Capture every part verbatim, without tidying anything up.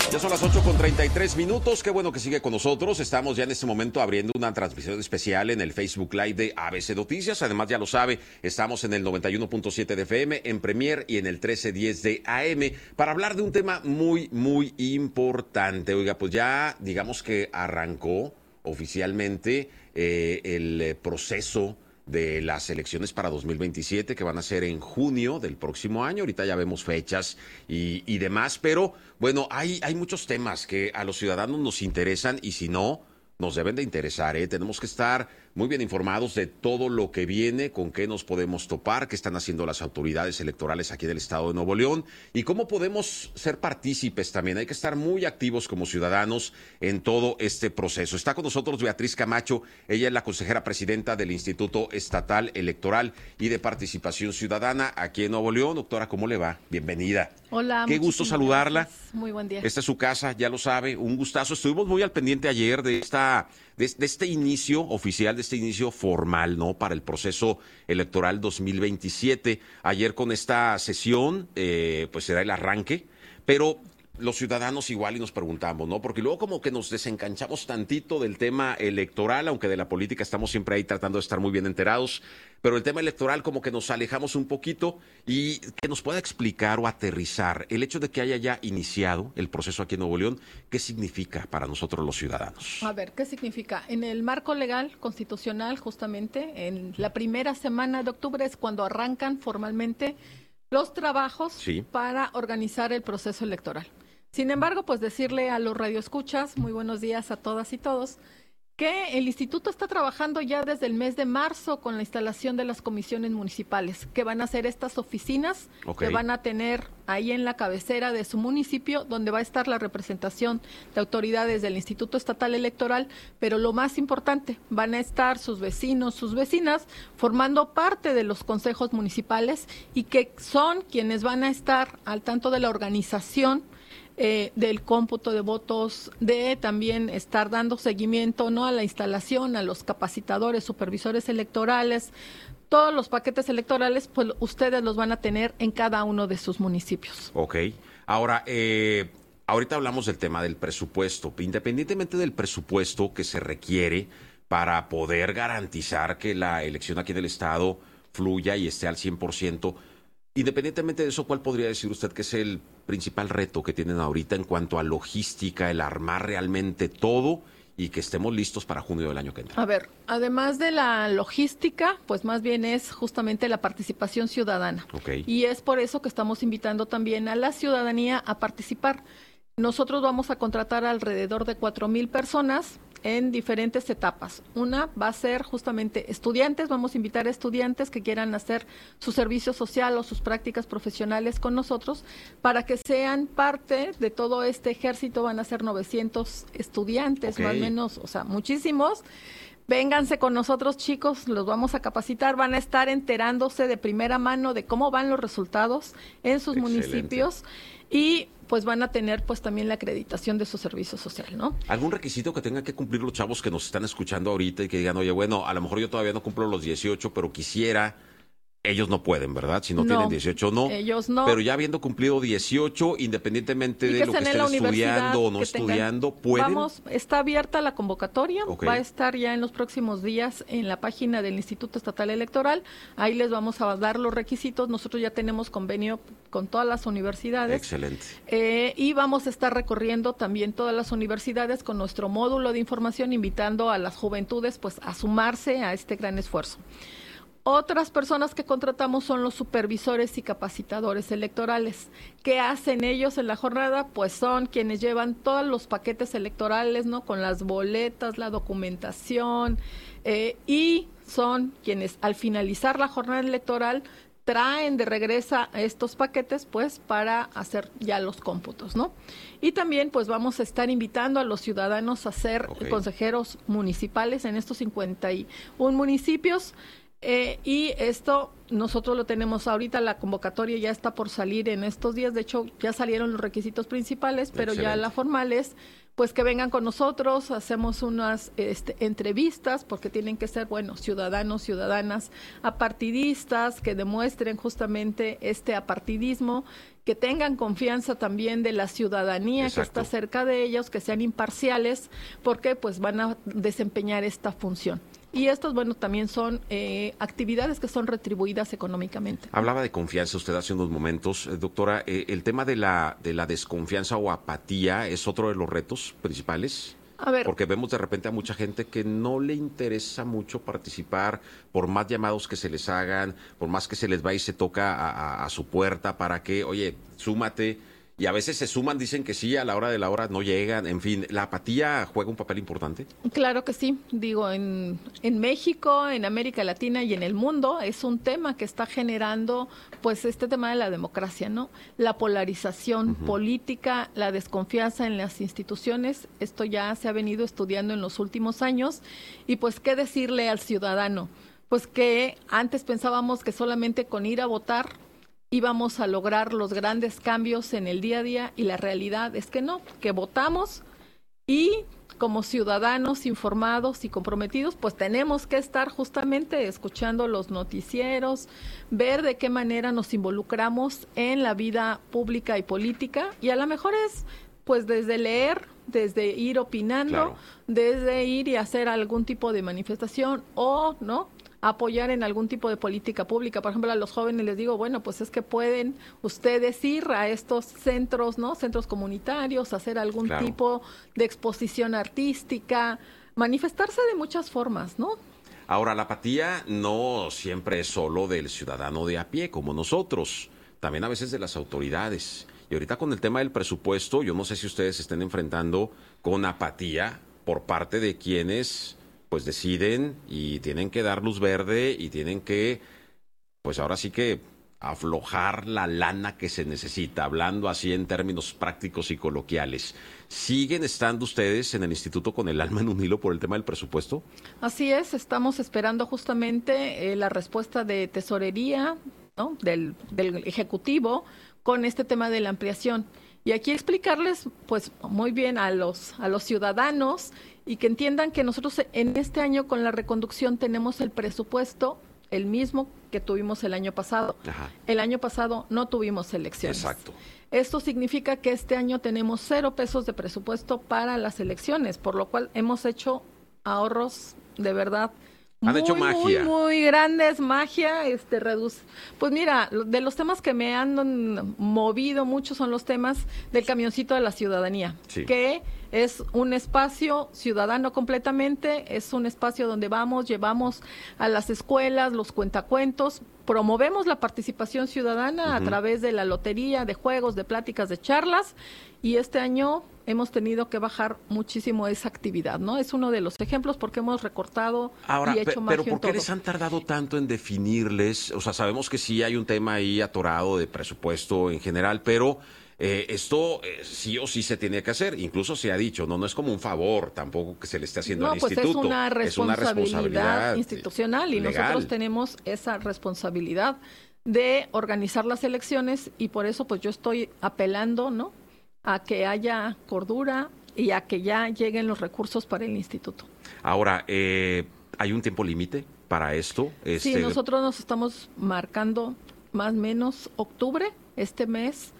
Ya son las ocho con treinta y tres minutos. Qué bueno que sigue con nosotros. Estamos ya en este momento abriendo una transmisión especial en el Facebook Live de A B C Noticias. Además, ya lo sabe, estamos en el noventa y uno punto siete de F M, en Premier y en el trece diez de A M para hablar de un tema muy, muy importante. Oiga, pues ya digamos que arrancó oficialmente eh, el proceso de las elecciones para dos mil veintisiete, que van a ser en junio del próximo año. Ahorita ya vemos fechas y, y demás, pero bueno, hay, hay muchos temas que a los ciudadanos nos interesan y si no, nos deben de interesar, ¿eh? Tenemos que estar muy bien informados de todo lo que viene, con qué nos podemos topar, qué están haciendo las autoridades electorales aquí del estado de Nuevo León y cómo podemos ser partícipes también. Hay que estar muy activos como ciudadanos en todo este proceso. Está con nosotros Beatriz Camacho, ella es la consejera presidenta del Instituto Estatal Electoral y de Participación Ciudadana aquí en Nuevo León. Doctora, ¿cómo le va? Bienvenida. Hola. Qué gusto saludarla. Gracias. Muy buen día. Esta es su casa, ya lo sabe, un gustazo. Estuvimos muy al pendiente ayer de esta de, de este inicio oficial, de este inicio formal, ¿no? Para el proceso electoral dos mil veintisiete. Ayer con esta sesión, eh, pues será el arranque, pero los ciudadanos igual y nos preguntamos, ¿no? Porque luego como que nos desenganchamos tantito del tema electoral, aunque de la política estamos siempre ahí tratando de estar muy bien enterados, pero el tema electoral como que nos alejamos un poquito y que nos pueda explicar o aterrizar el hecho de que haya ya iniciado el proceso aquí en Nuevo León, ¿qué significa para nosotros los ciudadanos? A ver, ¿qué significa? En el marco legal constitucional, justamente, en la primera semana de octubre es cuando arrancan formalmente los trabajos sí. para organizar el proceso electoral. Sin embargo, pues decirle a los radioescuchas, muy buenos días a todas y todos, que el instituto está trabajando ya desde el mes de marzo con la instalación de las comisiones municipales, que van a ser estas oficinas, okay. que van a tener ahí en la cabecera de su municipio, donde va a estar la representación de autoridades del Instituto Estatal Electoral, pero lo más importante, van a estar sus vecinos, sus vecinas, formando parte de los consejos municipales y que son quienes van a estar al tanto de la organización Eh, del cómputo de votos, de también estar dando seguimiento, ¿no?, a la instalación, a los capacitadores, supervisores electorales, todos los paquetes electorales, pues ustedes los van a tener en cada uno de sus municipios. Ok. Ahora, eh, ahorita hablamos del tema del presupuesto. Independientemente del presupuesto que se requiere para poder garantizar que la elección aquí del estado fluya y esté al cien por ciento, independientemente de eso, ¿cuál podría decir usted que es el principal reto que tienen ahorita en cuanto a logística, el armar realmente todo y que estemos listos para junio del año que entra? A ver, además de la logística, pues más bien es justamente la participación ciudadana. Okay. Y es por eso que estamos invitando también a la ciudadanía a participar. Nosotros vamos a contratar alrededor de cuatro mil personas en diferentes etapas. Una va a ser justamente estudiantes, vamos a invitar a estudiantes que quieran hacer su servicio social o sus prácticas profesionales con nosotros para que sean parte de todo este ejército. Van a ser novecientos estudiantes, okay. más o menos, o sea, muchísimos. Vénganse con nosotros, chicos, los vamos a capacitar, van a estar enterándose de primera mano de cómo van los resultados en sus Excelente. municipios y pues van a tener pues también la acreditación de su servicio social, ¿no? ¿Algún requisito que tengan que cumplir los chavos que nos están escuchando ahorita y que digan, oye, bueno, a lo mejor yo todavía no cumplo los dieciocho, pero quisiera... Ellos no pueden, ¿verdad? Si no, no tienen dieciocho, no. Ellos no. Pero ya habiendo cumplido dieciocho, independientemente de lo que estén estudiando o no estudiando, ¿pueden? Vamos, está abierta la convocatoria. Okay. Va a estar ya en los próximos días en la página del Instituto Estatal Electoral. Ahí les vamos a dar los requisitos. Nosotros ya tenemos convenio con todas las universidades. Excelente. Eh, y vamos a estar recorriendo también todas las universidades con nuestro módulo de información, invitando a las juventudes pues a sumarse a este gran esfuerzo. Otras personas que contratamos son los supervisores y capacitadores electorales. ¿Qué hacen ellos en la jornada? Pues son quienes llevan todos los paquetes electorales, ¿no?, con las boletas, la documentación, eh, y son quienes al finalizar la jornada electoral traen de regreso estos paquetes pues para hacer ya los cómputos, ¿no? Y también pues vamos a estar invitando a los ciudadanos a ser okay. consejeros municipales en estos cincuenta y uno municipios. Eh, y esto nosotros lo tenemos ahorita, la convocatoria ya está por salir en estos días, de hecho ya salieron los requisitos principales, pero Excelente. Ya la formal es pues que vengan con nosotros, hacemos unas este, entrevistas, porque tienen que ser, bueno, ciudadanos, ciudadanas, apartidistas, que demuestren justamente este apartidismo, que tengan confianza también de la ciudadanía Exacto. que está cerca de ellos, que sean imparciales, porque pues van a desempeñar esta función. Y estas, bueno, también son eh, actividades que son retribuidas económicamente. Hablaba de confianza usted hace unos momentos, eh, doctora. Eh, ¿El tema de la, de la desconfianza o apatía es otro de los retos principales? A ver. Porque vemos de repente a mucha gente que no le interesa mucho participar, por más llamados que se les hagan, por más que se les va y se toca a, a, a su puerta para que, oye, súmate. Y a veces se suman, dicen que sí, a la hora de la hora no llegan. En fin, ¿la apatía juega un papel importante? Claro que sí. Digo, en, en México, en América Latina y en el mundo es un tema que está generando pues este tema de la democracia, ¿no? La polarización uh-huh. política, la desconfianza en las instituciones. Esto ya se ha venido estudiando en los últimos años. Y pues, ¿qué decirle al ciudadano? Pues que antes pensábamos que solamente con ir a votar íbamos a lograr los grandes cambios en el día a día, y la realidad es que no, que votamos y como ciudadanos informados y comprometidos, pues tenemos que estar justamente escuchando los noticieros, ver de qué manera nos involucramos en la vida pública y política, y a lo mejor es pues desde leer, desde ir opinando, claro. desde ir y hacer algún tipo de manifestación o, ¿no?, apoyar en algún tipo de política pública. Por ejemplo, a los jóvenes les digo, bueno, pues es que pueden ustedes ir a estos centros, ¿no? Centros comunitarios, hacer algún claro. tipo de exposición artística, manifestarse de muchas formas, ¿no? Ahora, la apatía no siempre es solo del ciudadano de a pie, como nosotros, también a veces de las autoridades. Y ahorita con el tema del presupuesto, yo no sé si ustedes se estén enfrentando con apatía por parte de quienes pues deciden y tienen que dar luz verde y tienen que, pues ahora sí que aflojar la lana que se necesita, hablando así en términos prácticos y coloquiales. ¿Siguen estando ustedes en el instituto con el alma en un hilo por el tema del presupuesto? Así es, estamos esperando justamente eh, la respuesta de tesorería, ¿no?, del, del Ejecutivo con este tema de la ampliación. Y aquí explicarles, pues, muy bien a los, a los ciudadanos, y que entiendan que nosotros en este año con la reconducción tenemos el presupuesto el mismo que tuvimos el año pasado. Ajá. El año pasado no tuvimos elecciones. Exacto. Esto significa que este año tenemos cero pesos de presupuesto para las elecciones, por lo cual hemos hecho ahorros de verdad Han muy, hecho magia. muy, muy grandes, magia, este, reduce. Pues mira, de los temas que me han movido mucho son los temas del camioncito de la ciudadanía, sí. que es un espacio ciudadano completamente, es un espacio donde vamos, llevamos a las escuelas los cuentacuentos, promovemos la participación ciudadana uh-huh. a través de la lotería, de juegos, de pláticas, de charlas, y este año hemos tenido que bajar muchísimo esa actividad, ¿no? Es uno de los ejemplos porque hemos recortado Ahora, y hecho magia en todo. Pero ¿por qué les han tardado tanto en definirles? O sea, sabemos que sí hay un tema ahí atorado de presupuesto en general, pero eh, esto eh, sí o sí se tiene que hacer. Incluso se ha dicho, no, no es como un favor tampoco que se le esté haciendo no, al pues instituto. Es una responsabilidad, es una responsabilidad institucional y legal. Nosotros tenemos esa responsabilidad de organizar las elecciones, y por eso pues yo estoy apelando, ¿no?, a que haya cordura y a que ya lleguen los recursos para el instituto. Ahora, eh, ¿hay un tiempo límite para esto? Este... Sí, nosotros nos estamos marcando más o menos octubre, este mes,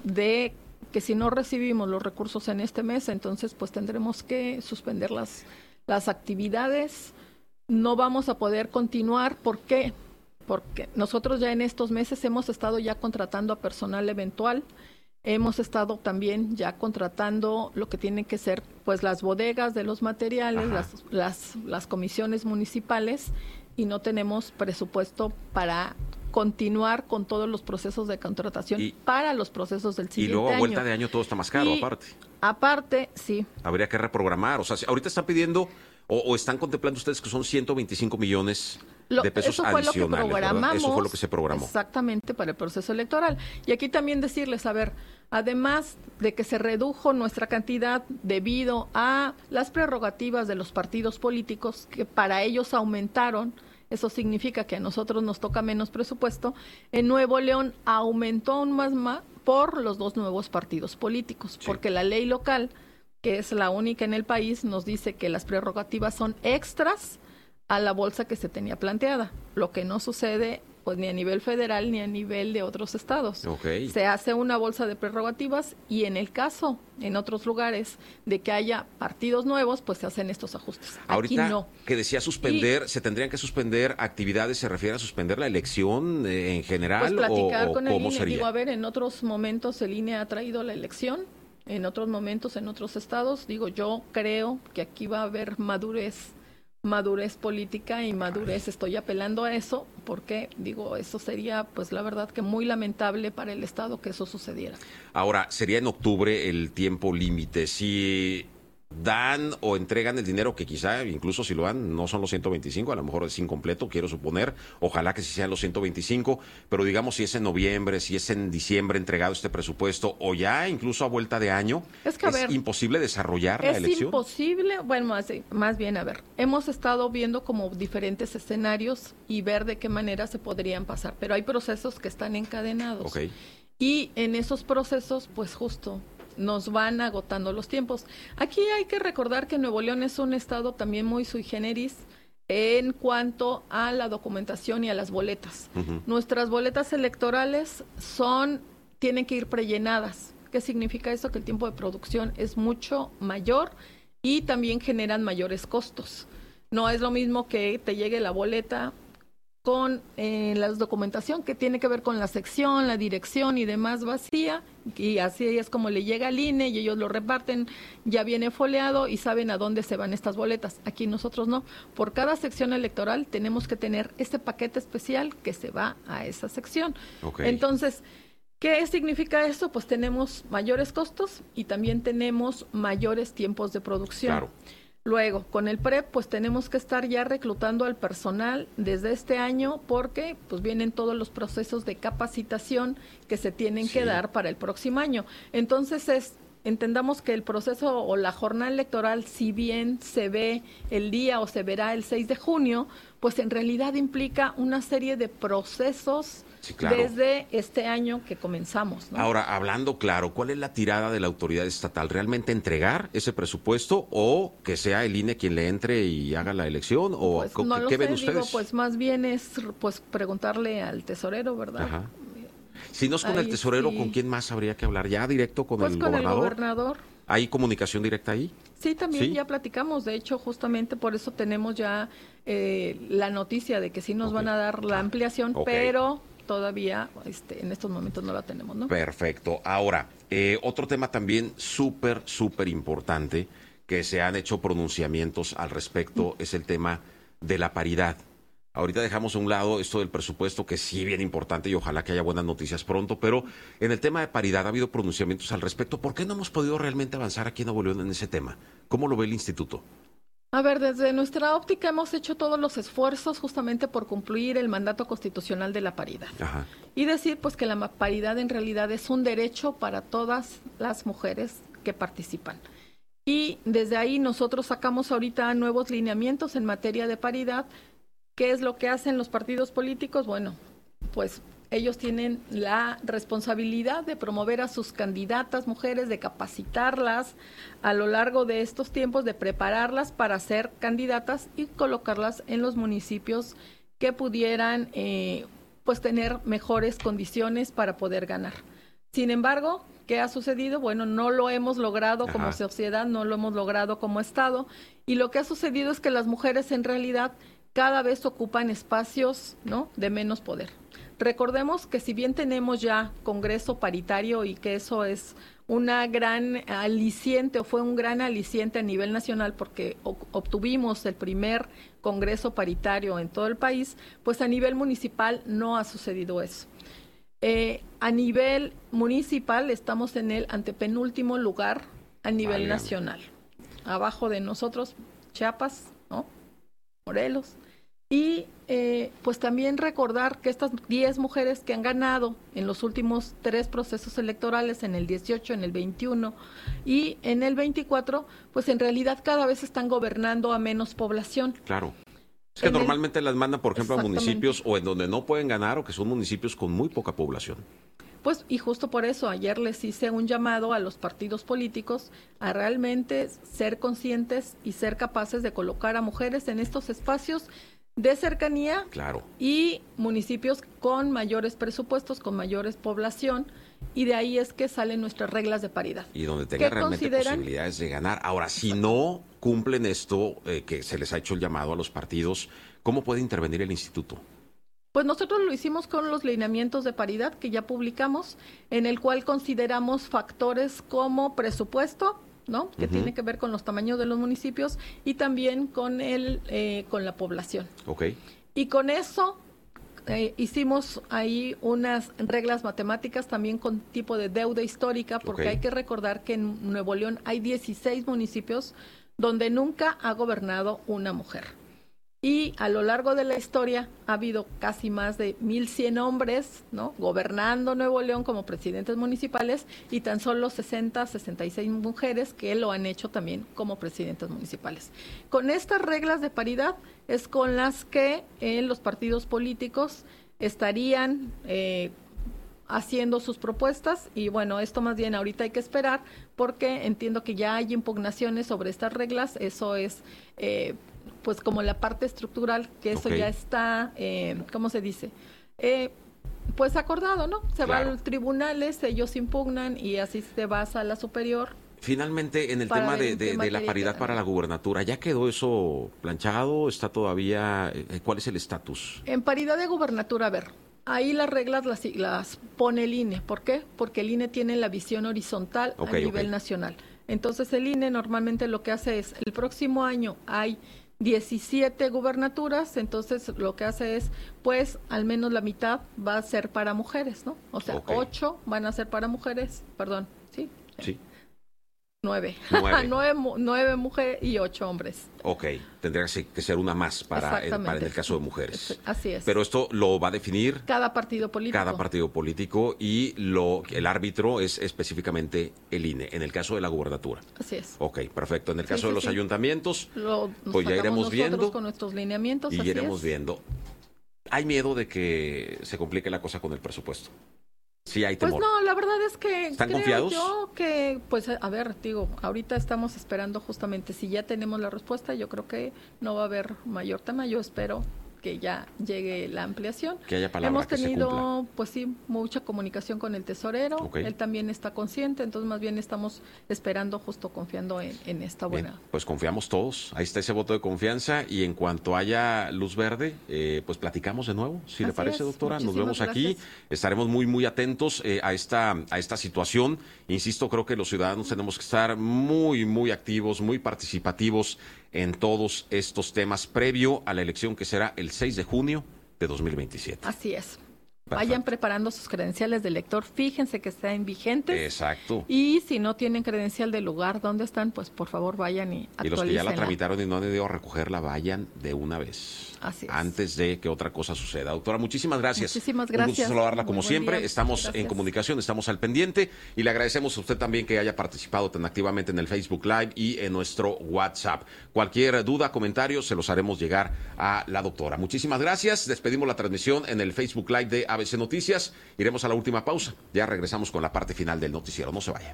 de que si no recibimos los recursos en este mes, entonces pues tendremos que suspender las, las actividades. No vamos a poder continuar. ¿Por qué? Porque nosotros ya en estos meses hemos estado ya contratando a personal eventual. Hemos estado también ya contratando lo que tienen que ser pues las bodegas de los materiales, las, las, las comisiones municipales, y no tenemos presupuesto para continuar con todos los procesos de contratación y, para los procesos del siguiente año. Y luego a vuelta de año todo está más caro, y, aparte. Aparte, sí. Habría que reprogramar. O sea, ahorita están pidiendo o, o están contemplando ustedes que son ciento veinticinco millones Lo, de pesos eso fue adicionales, lo que programamos, Eso fue lo que se programó. Exactamente, para el proceso electoral. Y aquí también decirles, a ver, además de que se redujo nuestra cantidad debido a las prerrogativas de los partidos políticos, que para ellos aumentaron eso significa que a nosotros nos toca menos presupuesto. En Nuevo León aumentó aún más, más por los dos nuevos partidos políticos, sí. porque la ley local, que es la única en el país, nos dice que las prerrogativas son extras a la bolsa que se tenía planteada, lo que no sucede pues ni a nivel federal ni a nivel de otros estados. Okay. Se hace una bolsa de prerrogativas y en el caso, en otros lugares, de que haya partidos nuevos, pues se hacen estos ajustes. Ahorita Aquí no. Que decía suspender, y, ¿se tendrían que suspender actividades? ¿Se refiere a suspender la elección eh, en general? Pues platicar o, con o el ¿cómo I N E. sería? Digo, a ver, en otros momentos el I N E ha traído la elección, en otros momentos en otros estados. Digo, yo creo que aquí va a haber madurez madurez política y madurez, estoy apelando a eso, porque digo, eso sería pues la verdad que muy lamentable para el Estado que eso sucediera. Ahora, sería en octubre el tiempo límite, si dan o entregan el dinero, que quizá incluso si lo dan no son los ciento veinticinco, a lo mejor es incompleto, quiero suponer, ojalá que sí sean los ciento veinticinco, pero digamos si es en noviembre, si es en diciembre entregado este presupuesto, o ya incluso a vuelta de año, es, que, a ¿es ver, imposible desarrollar la es elección? Es imposible, bueno, más, más bien, a ver, hemos estado viendo como diferentes escenarios y ver de qué manera se podrían pasar, pero hay procesos que están encadenados. Okay. Y en esos procesos, pues justo, nos van agotando los tiempos. Aquí hay que recordar que Nuevo León es un estado también muy sui generis en cuanto a la documentación y a las boletas. Uh-huh. Nuestras boletas electorales son, tienen que ir prellenadas. ¿Qué significa eso? Que el tiempo de producción es mucho mayor y también generan mayores costos. No es lo mismo que te llegue la boleta con eh, la documentación que tiene que ver con la sección, la dirección y demás vacía, y así es como le llega al I N E y ellos lo reparten, ya viene foliado y saben a dónde se van estas boletas. Aquí nosotros no. Por cada sección electoral tenemos que tener este paquete especial que se va a esa sección. Okay. Entonces, ¿qué significa eso? Pues tenemos mayores costos y también tenemos mayores tiempos de producción. Claro. Luego, con el P R E P, pues tenemos que estar ya reclutando al personal desde este año porque pues vienen todos los procesos de capacitación que se tienen sí. que dar para el próximo año. Entonces, es entendamos que el proceso o la jornada electoral, si bien se ve el día o se verá el seis de junio, pues en realidad implica una serie de procesos sí, claro. desde este año que comenzamos, ¿no? Ahora, hablando claro, ¿cuál es la tirada de la autoridad estatal? ¿Realmente entregar ese presupuesto o que sea el I N E quien le entre y haga la elección? ¿O pues ¿qué, no lo ¿qué sé, ven ustedes? Digo, pues más bien es pues preguntarle al tesorero, ¿verdad? Ajá. Si no es con ahí el tesorero, sí. ¿con quién más habría que hablar? ¿Ya directo con pues el con gobernador? el gobernador. ¿Hay comunicación directa ahí? Sí, también ¿Sí? ya platicamos. De hecho, justamente por eso tenemos ya eh, la noticia de que sí nos okay. van a dar la ampliación, okay. pero todavía este, en estos momentos no la tenemos, ¿no? Perfecto. Ahora, eh, otro tema también súper, súper importante que se han hecho pronunciamientos al respecto mm. es el tema de la paridad. Ahorita dejamos a un lado esto del presupuesto, que sí bien importante y ojalá que haya buenas noticias pronto, pero en el tema de paridad ha habido pronunciamientos al respecto. ¿Por qué no hemos podido realmente avanzar aquí en Nuevo León en ese tema? ¿Cómo lo ve el instituto? A ver, desde nuestra óptica hemos hecho todos los esfuerzos justamente por cumplir el mandato constitucional de la paridad. Ajá. Y decir pues que la paridad en realidad es un derecho para todas las mujeres que participan. Y desde ahí nosotros sacamos ahorita nuevos lineamientos en materia de paridad. ¿Qué es lo que hacen los partidos políticos? Bueno, pues ellos tienen la responsabilidad de promover a sus candidatas mujeres, de capacitarlas a lo largo de estos tiempos, de prepararlas para ser candidatas y colocarlas en los municipios que pudieran eh, pues tener mejores condiciones para poder ganar. Sin embargo, ¿qué ha sucedido? Bueno, no lo hemos logrado Ajá. como sociedad, no lo hemos logrado como Estado, y lo que ha sucedido es que las mujeres en realidad cada vez ocupan espacios, ¿no?, de menos poder. Recordemos que si bien tenemos ya Congreso paritario y que eso es una gran aliciente o fue un gran aliciente a nivel nacional porque obtuvimos el primer Congreso paritario en todo el país, pues a nivel municipal no ha sucedido eso. Eh, a nivel municipal estamos en el antepenúltimo lugar a nivel Válgame. nacional. Abajo de nosotros, Chiapas, ¿no?, Morelos. Y eh, pues también recordar que estas diez mujeres que han ganado en los últimos tres procesos electorales, en el dieciocho, en el veintiuno y en el veinticuatro, pues en realidad cada vez están gobernando a menos población. Claro. Es que normalmente el... las mandan, por ejemplo, a municipios o en donde no pueden ganar o que son municipios con muy poca población. Pues, y justo por eso ayer les hice un llamado a los partidos políticos a realmente ser conscientes y ser capaces de colocar a mujeres en estos espacios de cercanía, claro, y municipios con mayores presupuestos, con mayores población, y de ahí es que salen nuestras reglas de paridad. Y donde tengan realmente consideran... posibilidades de ganar. Ahora, si no cumplen esto, eh, que se les ha hecho el llamado a los partidos, ¿cómo puede intervenir el instituto? Pues nosotros lo hicimos con los lineamientos de paridad que ya publicamos, en el cual consideramos factores como presupuesto, ¿no? Que uh-huh. tiene que ver con los tamaños de los municipios y también con el eh, con la población. Okay. Y con eso eh, hicimos ahí unas reglas matemáticas también con tipo de deuda histórica, porque okay. hay que recordar que en Nuevo León hay dieciséis municipios donde nunca ha gobernado una mujer. Y a lo largo de la historia ha habido casi más de mil cien hombres, ¿no?, gobernando Nuevo León como presidentes municipales, y tan solo sesenta, sesenta y seis mujeres que lo han hecho también como presidentes municipales. Con estas reglas de paridad es con las que eh, los partidos políticos estarían eh, haciendo sus propuestas, y bueno, esto más bien ahorita hay que esperar, porque entiendo que ya hay impugnaciones sobre estas reglas. Eso es... Eh, pues como la parte estructural, que eso okay. ya está, eh, ¿cómo se dice? Eh, pues acordado, ¿no? Se claro. va a los tribunales, ellos impugnan y así se va a la superior. Finalmente, en el tema de, de, de la paridad para la gubernatura, ¿ya quedó eso planchado? ¿Está todavía? ¿Cuál es el estatus? En paridad de gubernatura, a ver, ahí las reglas las, las pone el I N E. ¿Por qué? Porque el I N E tiene la visión horizontal okay, a nivel okay. nacional. Entonces el I N E normalmente lo que hace es, el próximo año hay diecisiete gubernaturas, entonces lo que hace es, pues, al menos la mitad va a ser para mujeres, ¿no? O sea, okay. ocho van a ser para mujeres, perdón, ¿sí? Sí. Nueve. Nueve. nueve, nueve mujeres y ocho hombres. Ok, tendría que ser una más para, el, para en el caso de mujeres. Así es. Pero esto lo va a definir cada partido político. Cada partido político, y lo el árbitro es específicamente el I N E, en el caso de la gubernatura. Así es. Ok, perfecto. En el caso sí, de sí, los sí. ayuntamientos, lo, pues ya iremos viendo. Con nuestros lineamientos. Y así iremos es. viendo. ¿Hay miedo de que se complique la cosa con el presupuesto? Sí, hay temor. Pues no, la verdad es que ¿están creo confiados? Yo que, pues, a ver, digo, ahorita estamos esperando justamente, si ya tenemos la respuesta, yo creo que no va a haber mayor tema. Yo espero que ya llegue la ampliación. Que haya palabra. Hemos que tenido, se cumpla. Pues sí, mucha comunicación con el tesorero. Okay. Él también está consciente, entonces más bien estamos esperando, justo confiando en, en esta buena. Bien, pues confiamos todos. Ahí está ese voto de confianza, y en cuanto haya luz verde, eh, pues platicamos de nuevo, si Así le parece, es. doctora. Muchísimas Nos vemos gracias. Aquí. Estaremos muy, muy atentos eh, a esta a esta situación. Insisto, creo que los ciudadanos tenemos que estar muy, muy activos, muy participativos en todos estos temas previo a la elección que será el seis de junio de dos mil veintisiete. Así es. Perfecto. Vayan preparando sus credenciales de elector, fíjense que estén vigentes. Exacto. Y si no tienen credencial del lugar donde están, pues por favor vayan y actualícenla. Y los que ya la tramitaron y no han ido a recogerla, vayan de una vez. Así es. Antes de que otra cosa suceda. Doctora, muchísimas gracias. Muchísimas gracias. Un gusto saludarla como siempre. Día. Estamos Gracias. en comunicación, estamos al pendiente, y le agradecemos a usted también que haya participado tan activamente en el Facebook Live y en nuestro WhatsApp. Cualquier duda, comentario, se los haremos llegar a la doctora. Muchísimas gracias. Despedimos la transmisión en el Facebook Live de A B C Noticias. Iremos a la última pausa. Ya regresamos con la parte final del noticiero. No se vaya.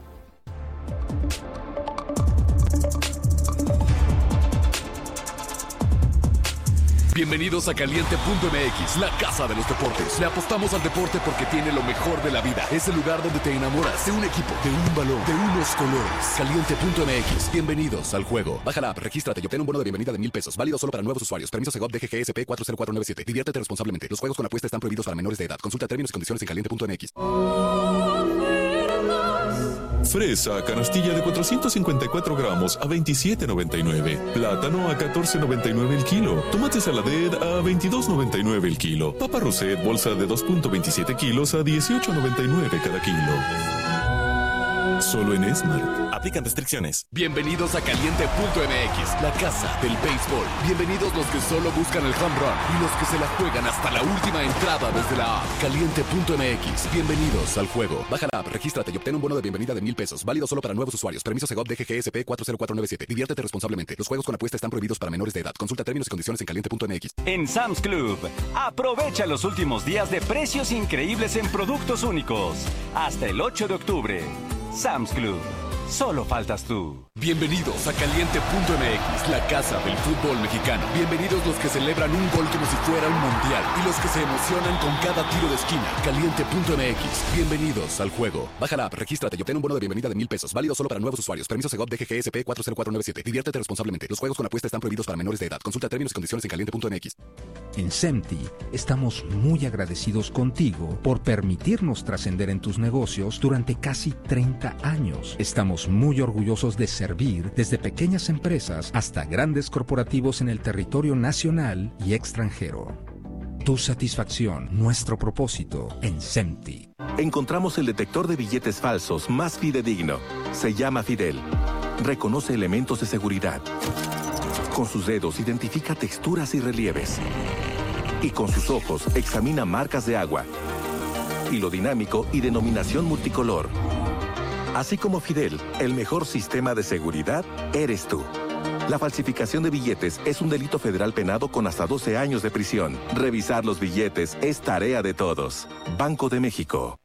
Bienvenidos a Caliente punto M X, la casa de los deportes. Le apostamos al deporte porque tiene lo mejor de la vida. Es el lugar donde te enamoras de un equipo, de un balón, de unos colores. Caliente punto M X, bienvenidos al juego. Baja la app, regístrate y obtén un bono de bienvenida de mil pesos. Válido solo para nuevos usuarios. Permiso Segov D G G S P cuatro cero cuatro nueve siete. Diviértete responsablemente. Los juegos con apuesta están prohibidos para menores de edad. Consulta términos y condiciones en Caliente punto M X. Fresa, canastilla de cuatrocientos cincuenta y cuatro gramos a veintisiete noventa y nueve. Plátano a catorce noventa y nueve el kilo. Tomate saladet a veintidós noventa y nueve el kilo. Papa Roset, bolsa de dos punto veintisiete kilos a dieciocho noventa y nueve cada kilo. Solo en Smart. Aplican restricciones. Bienvenidos a Caliente punto M X, la casa del béisbol. Bienvenidos los que solo buscan el home run y los que se la juegan hasta la última entrada desde la app. Caliente punto M X. Bienvenidos al juego. Baja la app, regístrate y obtén un bono de bienvenida de mil pesos. Válido solo para nuevos usuarios. Permiso Segov D G G S P cuatro cero cuatro nueve siete. Diviértete responsablemente. Los juegos con apuesta están prohibidos para menores de edad. Consulta términos y condiciones en caliente punto M X. En Sam's Club, aprovecha los últimos días de precios increíbles en productos únicos. Hasta el ocho de octubre. Sam's Club. Solo faltas tú. Bienvenidos a Caliente punto M X, la casa del fútbol mexicano. Bienvenidos los que celebran un gol como si fuera un mundial y los que se emocionan con cada tiro de esquina. Caliente punto M X. Bienvenidos al juego. Baja la app, regístrate y obtén un bono de bienvenida de mil pesos. Válido solo para nuevos usuarios. Permiso Segov D G G S P cuatro cero cuatro nueve siete. Diviértete responsablemente. Los juegos con apuesta están prohibidos para menores de edad. Consulta términos y condiciones en caliente punto M X. En SEMTI estamos muy agradecidos contigo por permitirnos trascender en tus negocios durante casi treinta años. Estamos muy orgullosos de servir desde pequeñas empresas hasta grandes corporativos en el territorio nacional y extranjero. Tu satisfacción, nuestro propósito en SEMTI. Encontramos el detector de billetes falsos más fidedigno. Se llama Fidel. Reconoce elementos de seguridad. Con sus dedos identifica texturas y relieves. Y con sus ojos examina marcas de agua, hilo dinámico y denominación multicolor. Así como Fidel, el mejor sistema de seguridad eres tú. La falsificación de billetes es un delito federal penado con hasta doce años de prisión. Revisar los billetes es tarea de todos. Banco de México.